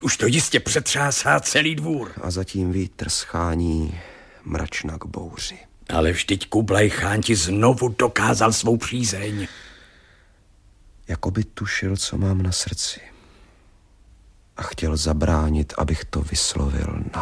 Už to jistě přetřásá celý dvůr. A zatím vítr schání mračna k bouři. Ale vždyť Kublaj Chán ti znovu dokázal svou přízeň. Jakoby tušil, co mám na srdci. A chtěl zabránit, abych to vyslovil na